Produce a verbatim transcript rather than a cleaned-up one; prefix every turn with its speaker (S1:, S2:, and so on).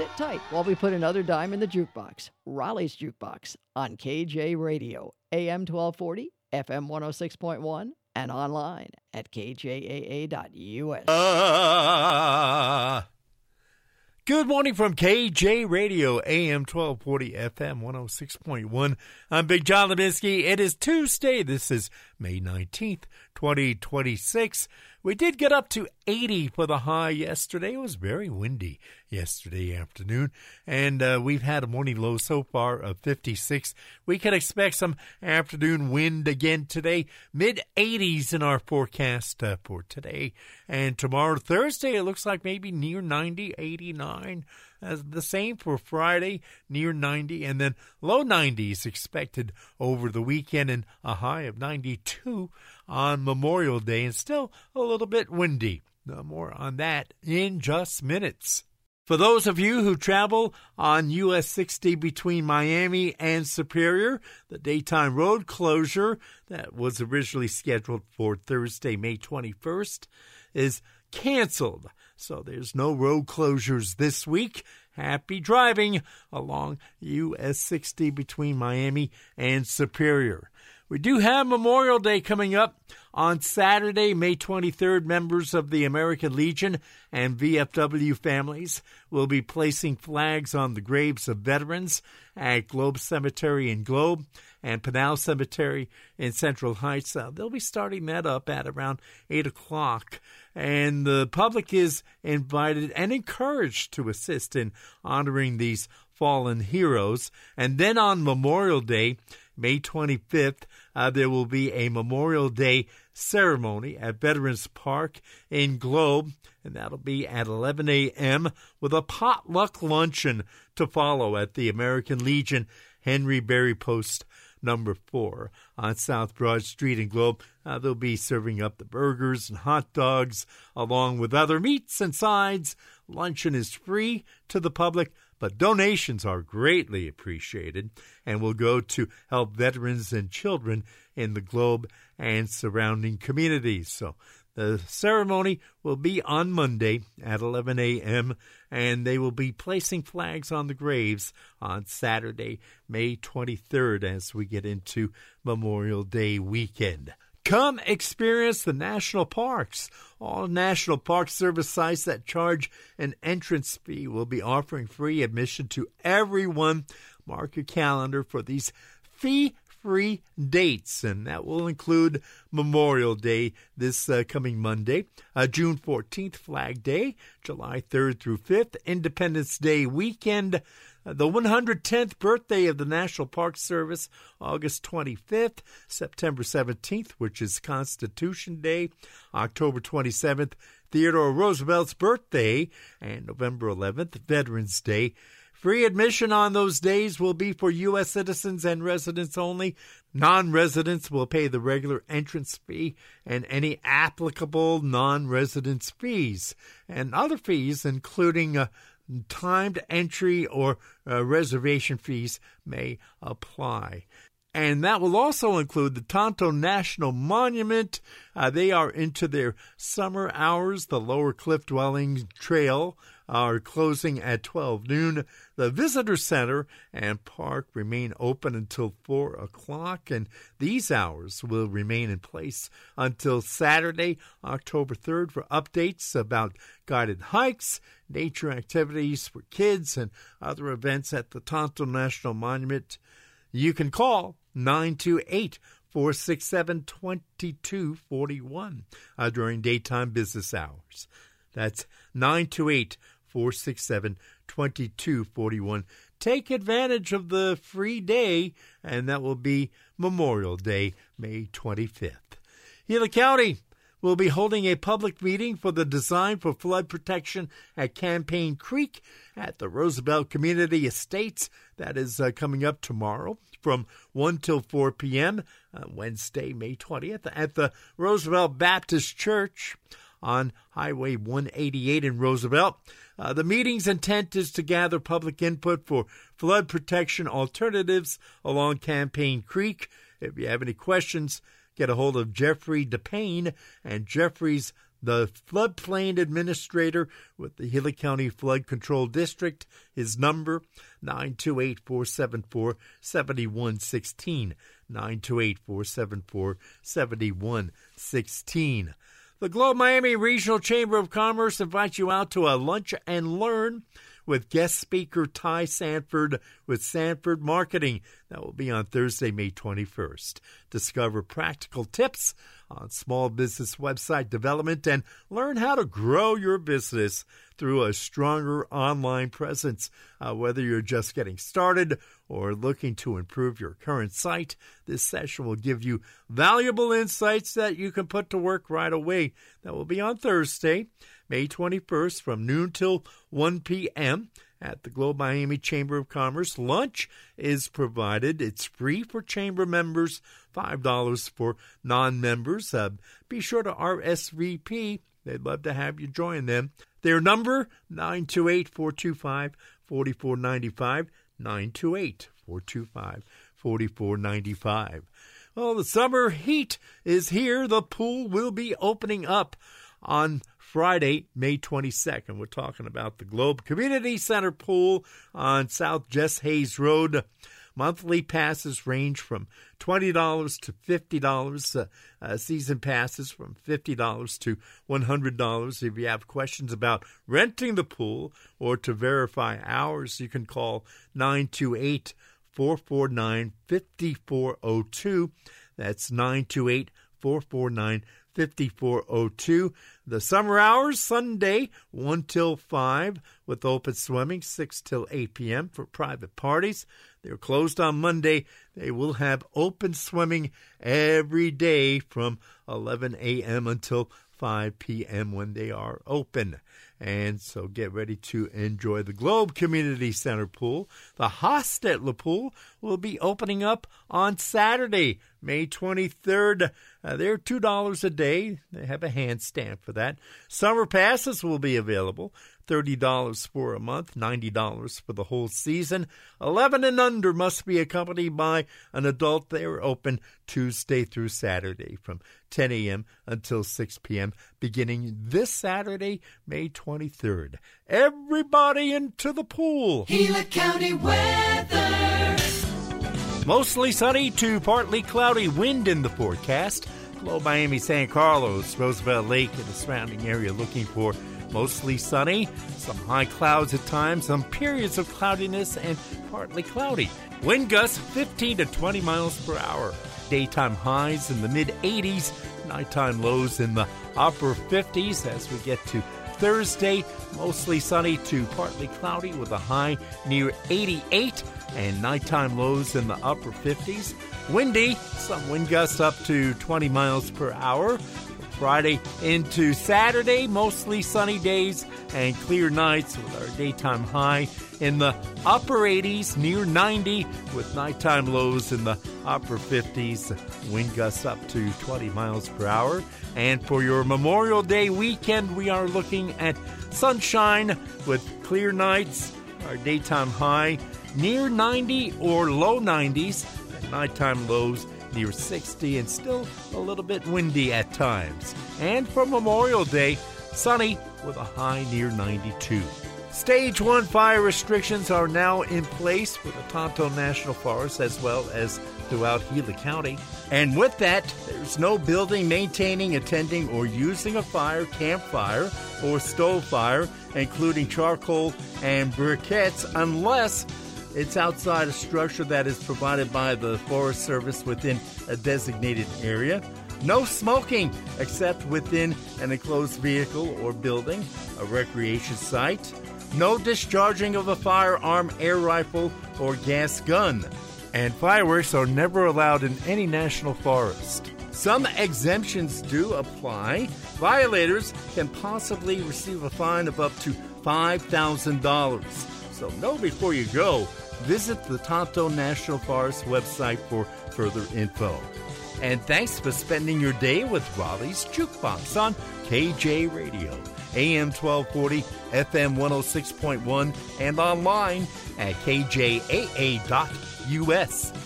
S1: Sit tight while we put another dime in the jukebox. Raleigh's Jukebox on K J Radio, A M twelve forty, F M one oh six point one, and online at K J A A dot U S.
S2: Uh, good morning from K J Radio, A M twelve forty, F M one oh six point one. I'm Big John Lebinsky. It is Tuesday. This is May nineteenth, twenty twenty-six. We did get up to eighty for the high yesterday. It was very windy yesterday afternoon, and uh, we've had a morning low so far of fifty-six. We can expect some afternoon wind again today, mid eighties in our forecast uh, for today. And tomorrow, Thursday, it looks like maybe near ninety, eighty-nine. As the same for Friday, near ninety, and then low nineties expected over the weekend, and a high of ninety-two on Memorial Day, and still a little bit windy. No more on that in just minutes. For those of you who travel on U S sixty between Miami and Superior, the daytime road closure that was originally scheduled for Thursday, May twenty-first, is canceled. So there's no road closures this week. Happy driving along U S sixty between Miami and Superior. We do have Memorial Day coming up on Saturday, May twenty-third. Members of the American Legion and V F W families will be placing flags on the graves of veterans at Globe Cemetery in Globe and Pinal Cemetery in Central Heights. Uh, they'll be starting that up at around eight o'clock. And the public is invited and encouraged to assist in honoring these fallen heroes. And then on Memorial Day, May twenty-fifth, uh, there will be a Memorial Day ceremony at Veterans Park in Globe, and that'll be at eleven a.m. with a potluck luncheon to follow at the American Legion Henry Berry Post number four on South Broad Street in Globe. Uh, they'll be serving up the burgers and hot dogs along with other meats and sides. Luncheon is free to the public, but donations are greatly appreciated and will go to help veterans and children in the Globe and surrounding communities. So the ceremony will be on Monday at eleven a.m., and they will be placing flags on the graves on Saturday, May twenty-third, as we get into Memorial Day weekend. Come experience the national parks. All National Park Service sites that charge an entrance fee will be offering free admission to everyone. Mark your calendar for these fee-free dates, and that will include Memorial Day this uh, coming Monday, uh, June fourteenth, Flag Day, July third through fifth, Independence Day weekend, uh, the one hundred tenth birthday of the National Park Service, August twenty-fifth, September seventeenth, which is Constitution Day, October twenty-seventh, Theodore Roosevelt's birthday, and November eleventh, Veterans Day. Free admission on those days will be for U S citizens and residents only. Non-residents will pay the regular entrance fee and any applicable non-residence fees. And other fees, including uh, timed entry or uh, reservation fees, may apply. And that will also include the Tonto National Monument. Uh, they are into their summer hours. The Lower Cliff Dwelling Trail are closing at twelve noon. The Visitor Center and Park remain open until four o'clock, and these hours will remain in place until Saturday, October third, for updates about guided hikes, nature activities for kids, and other events at the Tonto National Monument. You can call nine two eight, four six seven, two two four one uh, during daytime business hours. That's nine two eight, four six seven, two two four one. Take advantage of the free day, and that will be Memorial Day, May twenty-fifth. Gila County will be holding a public meeting for the design for flood protection at Campaign Creek at the Roosevelt Community Estates. That is uh, coming up tomorrow from one till four p.m., uh, Wednesday, May twentieth, at the Roosevelt Baptist Church on Highway one eighty-eight in Roosevelt. Uh, the meeting's intent is to gather public input for flood protection alternatives along Campaign Creek. If you have any questions, get a hold of Jeffrey DePayne and Jeffrey's the floodplain administrator with the Gila County Flood Control District. His number, nine two eight, four seven four, seven one one six, nine two eight, four seven four, seven one one six. The Globe Miami Regional Chamber of Commerce invites you out to a lunch and learn with guest speaker Ty Sanford with Sanford Marketing. That will be on Thursday, May twenty-first. Discover practical tips on small business website development and learn how to grow your business through a stronger online presence. Uh, whether you're just getting started or looking to improve your current site, this session will give you valuable insights that you can put to work right away. That will be on Thursday, May twenty-first from noon till one p.m. at the Globe Miami Chamber of Commerce. Lunch is provided. It's free for chamber members, five dollars for non-members. Uh, be sure to R S V P. They'd love to have you join them. Their number, nine two eight, four two five, four four nine five, nine two eight, four two five, four four nine five. Well, the summer heat is here. The pool will be opening up on Friday, May twenty-second. We're talking about the Globe Community Center Pool on South Jess Hayes Road. Monthly passes range from twenty dollars to fifty dollars. Uh, uh, season passes from fifty dollars to one hundred dollars. If you have questions about renting the pool or to verify hours, you can call nine two eight, four four nine, five four zero two. That's nine two eight, four four nine, five four zero two. The summer hours, Sunday, one till five, with open swimming, six till eight p.m. for private parties. They're closed on Monday. They will have open swimming every day from eleven a.m. until five p.m. when they are open. And so get ready to enjoy the Globe Community Center Pool. The Hostetler Pool will be opening up on Saturday, May twenty-third. Uh, they're two dollars a day. They have a handstand for that. Summer passes will be available. thirty dollars for a month, ninety dollars for the whole season. eleven and under must be accompanied by an adult. They are open Tuesday through Saturday from ten a.m. until six p.m. beginning this Saturday, May twenty-third. Everybody into the pool.
S3: Gila County weather.
S2: Mostly sunny to partly cloudy, wind in the forecast. Globe Miami, San Carlos, Roosevelt Lake, and the surrounding area looking for mostly sunny, some high clouds at times, some periods of cloudiness, and partly cloudy. Wind gusts fifteen to twenty miles per hour. Daytime highs in the mid eighties, nighttime lows in the upper fifties. As we get to Thursday, mostly sunny to partly cloudy with a high near eighty-eight, and nighttime lows in the upper fifties. Windy, some wind gusts up to twenty miles per hour. Friday into Saturday, mostly sunny days and clear nights with our daytime high in the upper eighties, near ninety, with nighttime lows in the upper fifties. Wind gusts up to twenty miles per hour. And for your Memorial Day weekend, we are looking at sunshine with clear nights, our daytime high near ninety or low nineties, and nighttime lows near sixty, and still a little bit windy at times. And for Memorial Day, sunny with a high near ninety-two. Stage one fire restrictions are now in place for the Tonto National Forest as well as throughout Gila County. And with that, there's no building, maintaining, attending, or using a fire, campfire, or stove fire, including charcoal and briquettes, unless it's outside a structure that is provided by the Forest Service within a designated area. No smoking except within an enclosed vehicle or building, a recreation site. No discharging of a firearm, air rifle, or gas gun. And fireworks are never allowed in any national forest. Some exemptions do apply. Violators can possibly receive a fine of up to five thousand dollars. So know before you go. Visit the Tonto National Forest website for further info. And thanks for spending your day with Raleigh's Jukebox on K J Radio, A M twelve forty, F M one oh six point one, and online at K J A A dot U S.